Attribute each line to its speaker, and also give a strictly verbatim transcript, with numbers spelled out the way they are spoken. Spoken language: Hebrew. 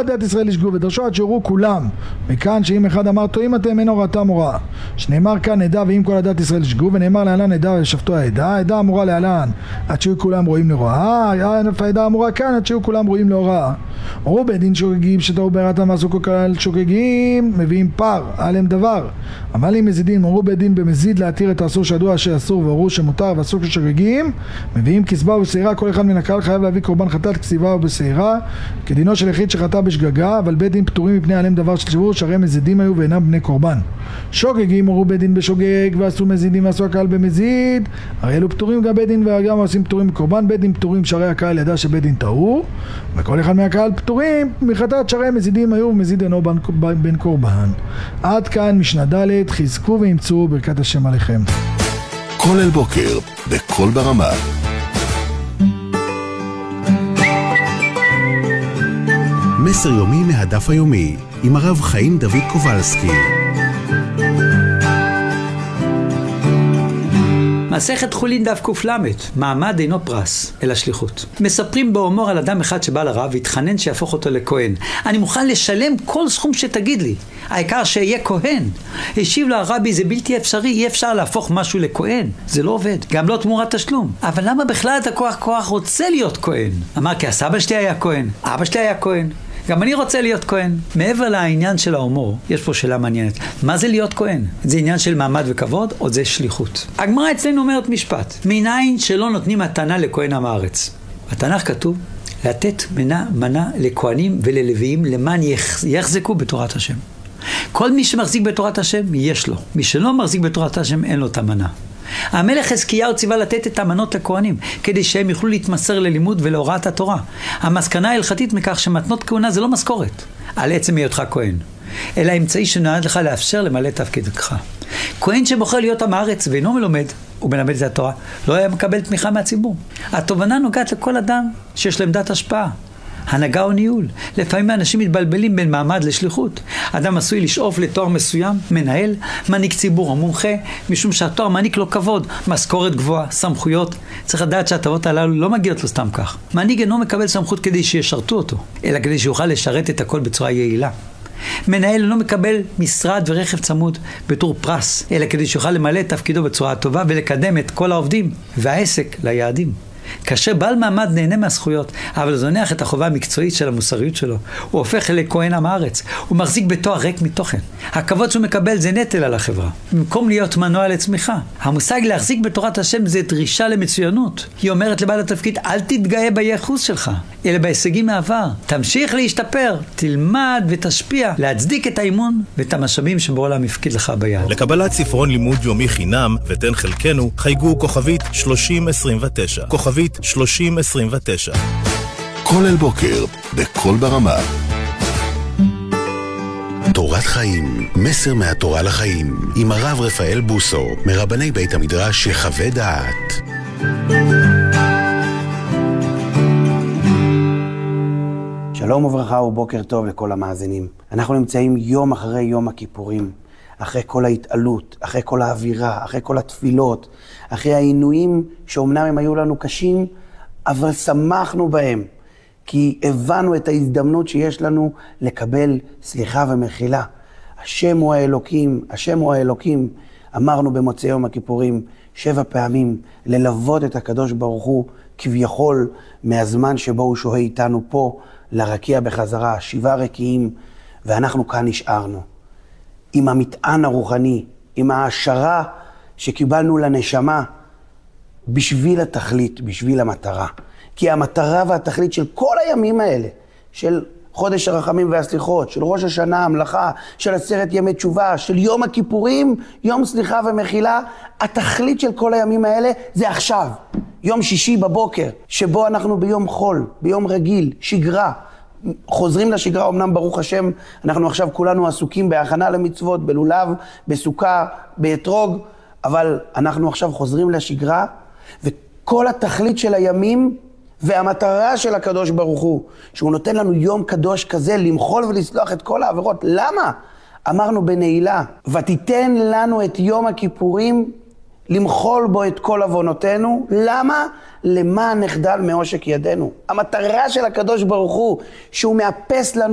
Speaker 1: עדת ישראל ישגו ודרשו עד שיראו כולם. מכאן שאם אחד אמר טועים אתם אין הוראתם הוראה. שנאמר כאן עדה ואם כל עדת ישראל ישגו, ונאמר להלן עדה ושפטו העדה. העדה אמורה להלן עד שיהיו כולם רואים להוראה, העדה אמורה כאן עד שיהיו כולם רואים להוראה. הורו בית דין שוגגים שטעו בעירתם ועשו כל כלל שוגגים מביאים פר עליהם דבר. אבל אם מזידים הורו בית דין במזיד להתיר את האסור שידוע שאסור והורו שמותר ואסור כשוגגים מביאים כסבה ובשעירה. כל אחד מן הקהל חייב להביא קורבן חטאת כסבה ובשעירה כדינו של יחיד שחטא בשגגה, אבל בית דין פטורים מפני עליהם דבר של שיבור שהרי מזידים היו ואינם בני קורבן. שוגגים הורו בית דין בשוגג ועשו מזידים ועשו הקהל במזיד, הרי אלו פטורים גם בית דין וגם עושים פטורים מקורבן. בית דין פטורים שהרי הקהל ידע שבית דין טעו, וכל אחד מהקהל פטורים מחטאת שהרי מזידים היו ומזיד אינו בן קורבן. עד כאן משנה ד'. חזקו ואמצו ברכת השם עליכם.
Speaker 2: כל אל בוקר בכל ברמה. מסר יומי מהדף היומי עם הרב חיים דוד קובלסקי.
Speaker 3: מסכת חולין דף קל"ד, מעמד אינו פרס, אלא שליחות. מספרים בהומור על אדם אחד שבא לרב והתחנן שיהפוך אותו לכהן. אני מוכן לשלם כל סכום שתגיד לי, העיקר שיהיה כהן. השיב לו הרבי, זה בלתי אפשרי, אי אפשר להפוך משהו לכהן, זה לא עובד, גם לא תמורת תשלום. אבל למה בכלל אתה כוח כוח רוצה להיות כהן? אמר, כי הסבא שלי היה כהן, אבא שלי היה כהן, גם אני רוצה להיות כהן. מעבר לעניין של ההומור, יש פה שאלה מעניינת. מה זה להיות כהן? זה עניין של מעמד וכבוד, או זה שליחות? הגמרא אצלנו אומרת משפט. מניין שלא נותנים מתנה לכהן עם הארץ. בתנ"ך כתוב, לתת מנה מנה לכהנים וללוויים למען יחזקו בתורת השם. כל מי שמחזיק בתורת השם, יש לו. מי שלא מחזיק בתורת השם, אין לו את המנה. המלך חזקיהו ציווה לתת את המנות לכהנים כדי שהם יוכלו להתמסר ללימוד ולהוראת התורה. המסקנה ההלכתית מכך שמתנות כהונה זה לא משכורת על עצם היותך כהן, אלא אמצעי שנועד לך לאפשר למלא תפקידך. כהן שבוחר להיות עם הארץ ואינו מלומד ומלמד את התורה לא היה מקבל תמיכה מהציבור. התובנה נוגעת לכל אדם שיש לו עמדת השפעה, הנהגה או ניהול. לפעמים האנשים מתבלבלים בין מעמד לשליחות. אדם עשוי לשאוף לתואר מסוים, מנהל, מנהיג ציבור או מומחה, משום שהתואר מעניק לו כבוד, משכורת גבוהה, סמכויות. צריך לדעת שהטבות הללו לא מגיעות לו סתם כך. מנהיג אינו מקבל סמכות כדי שישרתו אותו, אלא כדי שיוכל לשרת את הכל בצורה יעילה. מנהל אינו מקבל משרד ורכב צמוד בתור פרס, אלא כדי שיוכל למלא את תפקידו בצורה טובה ולקדם את כל העובדים והעסק ליעדים. כאשר בעל מעמד נהנה מהזכויות, אבל זונח את החובה המקצועית של המוסריות שלו, הוא הופך לכהן עם הארץ, הוא מחזיק בתואר ריק מתוכן. הכבוד שהוא מקבל זה נטל על החברה, במקום להיות מנוע לצמיחה. המושג להחזיק בתורת השם זה דרישה למצוינות. היא אומרת לבעל התפקיד, אל תתגאה בייחוס שלך, אלא בהישגים מעבר. תמשיך להשתפר, תלמד ותשפיע, להצדיק את האימון ואת המשאבים שבעולם הפקיד לך ביד.
Speaker 4: לקבלת ספרון לימוד יומי חינם ותן חלקנו, חייגו כוכבית שלושים עשרים ותשע. כוכבית שלושים עשרים ותשע.
Speaker 2: כל אל בוקר בכל ברמה. תורת חיים, מסר מהתורה לחיים, עם הרב רפאל בוסו, מרבני בית המדרש יחווה דעת.
Speaker 5: שלום וברכה ובוקר טוב לכל המאזינים. אנחנו נמצאים יום אחרי יום הכיפורים, אחרי כל ההתעלות, אחרי כל האווירה, אחרי כל התפילות, אחרי העינויים שאומנם הם היו לנו קשים, אבל שמחנו בהם, כי הבנו את ההזדמנות שיש לנו לקבל סליחה ומחילה. השם הוא האלוקים, השם הוא האלוקים, אמרנו במוצאי יום הכיפורים שבע פעמים, ללוות את הקדוש ברוך הוא כביכול מהזמן שבו הוא שוהה איתנו פה, לרקיע בחזרה, שבעה רקיעים, ואנחנו כאן נשארנו. עם המטען הרוחני, עם ההשערה שקיבלנו לנשמה, בשביל התכלית, בשביל המטרה. כי המטרה והתכלית של כל הימים האלה, של חודש הרחמים והסליחות, של ראש השנה, המלאכה, של עשרת ימי תשובה, של יום הכיפורים, יום סליחה ומחילה, התכלית של כל הימים האלה זה עכשיו. יום שישי בבוקר, שבו אנחנו ביום חול, ביום רגיל, שגרה, חוזרים לשגרה, אמנם ברוך השם, אנחנו עכשיו כולנו עסוקים בהכנה למצוות, בלולב, בסוכה, באתרוג, אבל אנחנו עכשיו חוזרים לשגרה, וכל התכלית של הימים והמטרה של הקדוש ברוך הוא, שהוא נותן לנו יום קדוש כזה, למחול ולסלוח את כל העבירות. למה? אמרנו בנעילה, ותיתן לנו את יום הכיפורים, למחול בו את כל עוונותינו. למה? למען נחדל מעושק ידינו. המטרה של הקדוש ברוך הוא, שהוא מאפס לנו